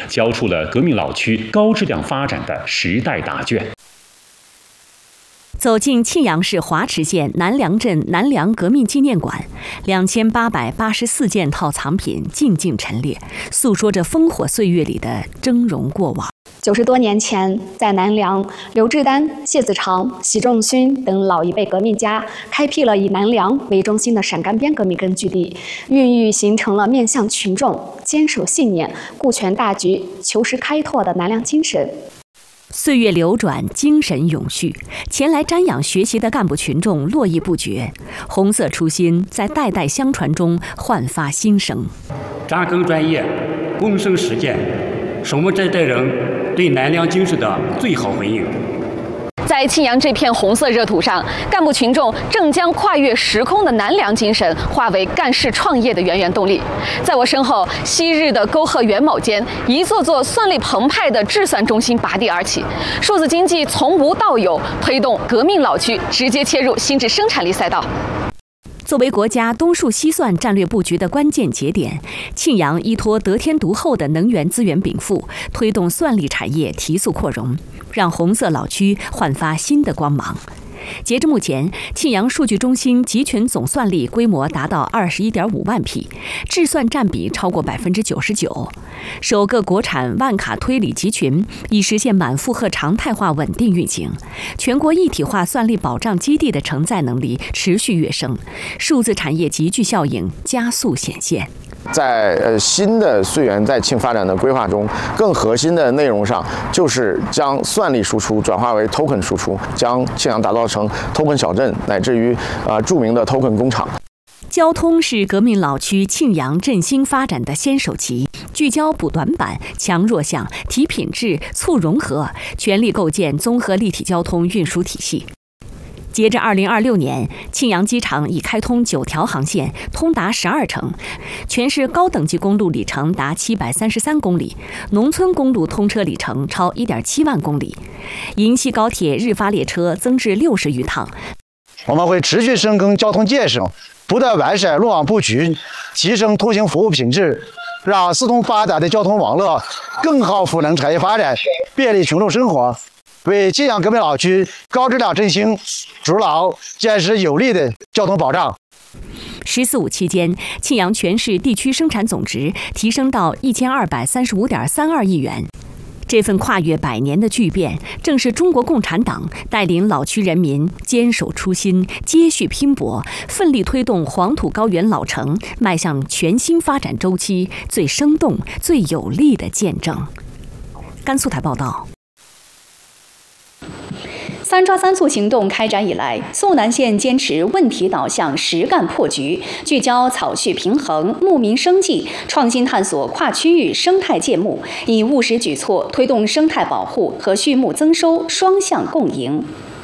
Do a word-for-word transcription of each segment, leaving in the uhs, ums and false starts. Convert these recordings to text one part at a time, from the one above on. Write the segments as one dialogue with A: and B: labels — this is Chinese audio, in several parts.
A: 交出了革命老区高质量发展的时代答卷。
B: 走进庆阳市华池县南梁镇南梁革命纪念馆，两千八百八十四件套藏品静静陈列，诉说着烽火岁月里的峥嵘过往。
C: 九十多年前，在南梁，刘志丹、谢子长、习仲勋等老一辈革命家开辟了以南梁为中心的陕甘边革命根据地，孕育形成了面向群众、坚守信念、顾全大局、求实开拓的南梁精神。
B: 岁月流转，精神永续，前来瞻仰学习的干部群众络绎不绝，红色初心在代代相传中焕发新生。
D: 扎根专业，躬身实践，是我们这代人对南梁精神的最好回应。
E: 在庆阳这片红色热土上，干部群众正将跨越时空的南梁精神化为干事创业的源源动力。在我身后，昔日的沟壑元卯间，一座座算力澎湃的制算中心拔地而起，数字经济从无到有，推动革命老区直接切入新质生产力赛道。
B: 作为国家东数西算战略布局的关键节点，庆阳依托得天独厚的能源资源禀赋，推动算力产业提速扩容，让红色老区焕发新的光芒。截至目前，庆阳数据中心集群总算力规模达到二十一点五万匹，制算占比超过百分之九十九。首个国产万卡推理集群已实现满负荷常态化稳定运行，全国一体化算力保障基地的承载能力持续跃升，数字产业集聚效应加速显现。
F: 在呃新的绥源在庆发展的规划中，更核心的内容上就是将算力输出转化为 token 输出，将庆阳打造成 token 小镇，乃至于呃著名的 token 工厂。
B: 交通是革命老区庆阳振兴发展的先手棋，聚焦补短板、强弱项、提品质、促融合，全力构建综合立体交通运输体系。截至二零二六年，庆阳机场已开通九条航线，通达十二城，全市高等级公路里程达七百三十三公里，农村公路通车里程超一点七万公里，银西高铁日发列车增至六十余趟。
G: 我们会持续深耕交通建设，不断完善路网布局，提升通行服务品质，让四通发达的交通网络更好赋能产业发展，便利群众生活，为庆阳革命老区高质量振兴筑牢坚实有力的交通保障。
B: 十四五期间，庆阳全市地区生产总值提升到一千二百三十五点三二亿元。这份跨越百年的巨变，正是中国共产党带领老区人民坚守初心、接续拼搏、奋力推动黄土高原老城迈向全新发展周期最生动、最有力的见证。甘肃台报道。
H: 三抓三促行动开展以来，肃南县坚持问题导向、实干破局，聚焦草畜平衡、牧民生计，创新探索跨区域生态建牧，以务实举措推动生态保护和畜牧增收双向共赢。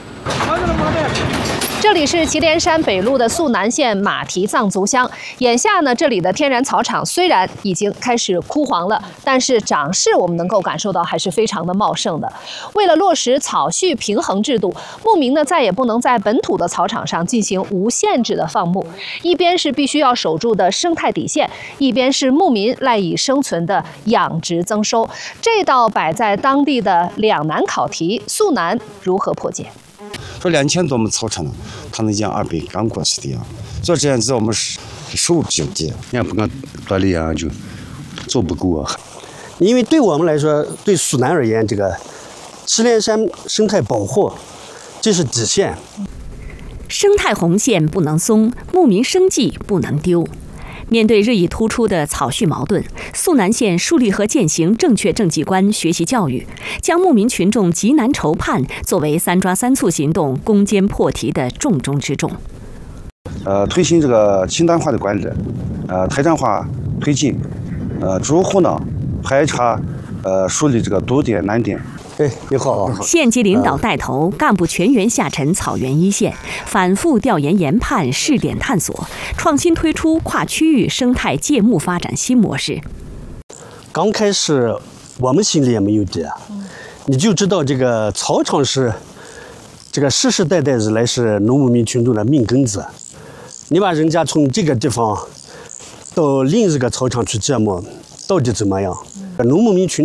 I: 这里是祁连山北路的肃南县马蹄藏族乡，眼下呢，这里的天然草场虽然已经开始枯黄了，但是长势我们能够感受到还是非常的茂盛的。为了落实草畜平衡制度，牧民呢再也不能在本土的草场上进行无限制的放牧，一边是必须要守住的生态底线，一边是牧民赖以生存的养殖增收，这道摆在当地的两难考题，肃南如何破解？
J: 说两千多亩草场，他能养二百干果子的呀。所以这样子我们是收入比较低，
K: 你要不敢锻炼啊，就做不够啊。
L: 因为对我们来说，对肃南而言，这个祁连山生态保护这是底线。
B: 生态红线不能松，牧民生计不能丢。面对日益突出的草畜矛盾，肃南县树立和践行正确政绩观学习教育，将牧民群众急难愁盼作为三抓三促行动攻坚破题的重中之重。
J: 呃，推行这个清淡化的管理，呃，台站化推进，呃，逐户呢排查，呃，梳理这个堵点难点。
L: 哎，你好。
B: 县级领导带头，干部全员下沉草原一线，反复调研研判、试点探索，创新推出跨区域生态借牧发展新模式。
L: 刚开始我们心里也没有底啊，你就知道这个草场是这个世世代代以来是农牧民群众的命根子。你把人家从这个地方到另一个草场去借牧，到底怎么样？农牧民群